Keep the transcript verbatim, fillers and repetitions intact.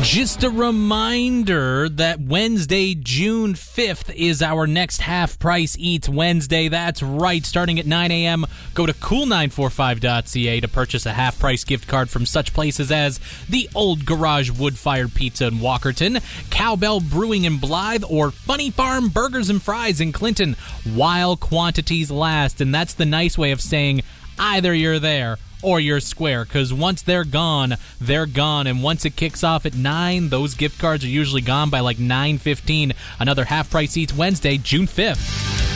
Just a reminder that Wednesday, June fifth is our next Half Price Eats Wednesday. That's right, starting at nine a.m. Go to cool nine four five dot c a to purchase a half-price gift card from such places as the Old Garage Wood-Fired Pizza in Walkerton, Cowbell Brewing in Blythe, or Funny Farm Burgers and Fries in Clinton, while quantities last. And that's the nice way of saying either you're there or you're square, because once they're gone, they're gone. And once it kicks off at nine, those gift cards are usually gone by like nine fifteen. Another Half Price Eats Wednesday, June fifth.